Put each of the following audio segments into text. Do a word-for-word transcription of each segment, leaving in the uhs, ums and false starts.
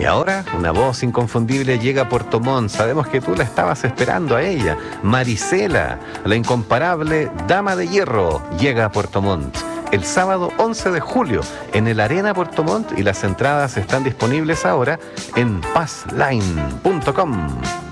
ahora, una voz inconfundible llega a Puerto Montt. Sabemos que tú la estabas esperando a ella. Marisela, la incomparable Dama de Hierro, llega a Puerto Montt el sábado once de julio en el Arena Puerto Montt, y las entradas están disponibles ahora en passline punto com.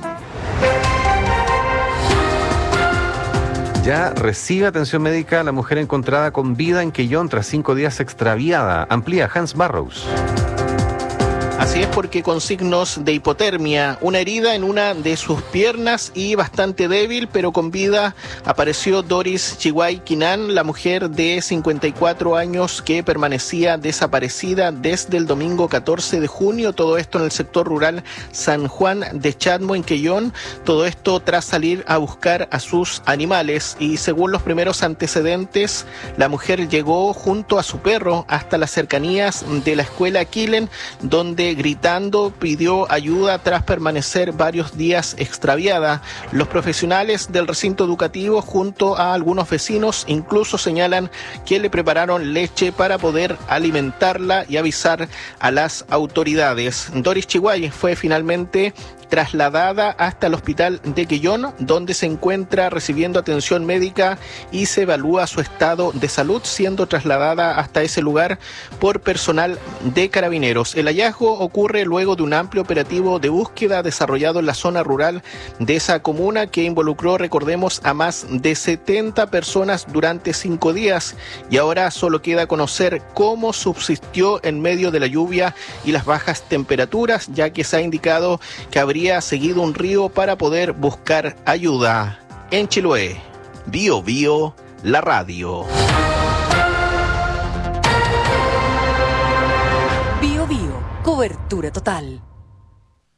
Ya recibe atención médica la mujer encontrada con vida en Quellón tras cinco días extraviada. Amplía Hans Barrows. Así es, porque con signos de hipotermia, una herida en una de sus piernas y bastante débil, pero con vida, apareció Doris Chihuay Quinan, la mujer de cincuenta y cuatro años que permanecía desaparecida desde el domingo catorce de junio. Todo esto en el sector rural San Juan de Chadmo, en Quellón. Todo esto tras salir a buscar a sus animales, y según los primeros antecedentes, la mujer llegó junto a su perro hasta las cercanías de la escuela Quilen, donde gritando pidió ayuda tras permanecer varios días extraviada. Los profesionales del recinto educativo junto a algunos vecinos incluso señalan que le prepararon leche para poder alimentarla y avisar a las autoridades. Doris Chihuay fue finalmente trasladada hasta el hospital de Quellón, donde se encuentra recibiendo atención médica y se evalúa su estado de salud, siendo trasladada hasta ese lugar por personal de Carabineros. El hallazgo ocurre luego de un amplio operativo de búsqueda desarrollado en la zona rural de esa comuna, que involucró, recordemos, a más de setenta personas durante cinco días, y ahora solo queda conocer cómo subsistió en medio de la lluvia y las bajas temperaturas, ya que se ha indicado que habría seguido un río para poder buscar ayuda. En Chiloé, Bio Bio, la radio. Bio Bio, cobertura total.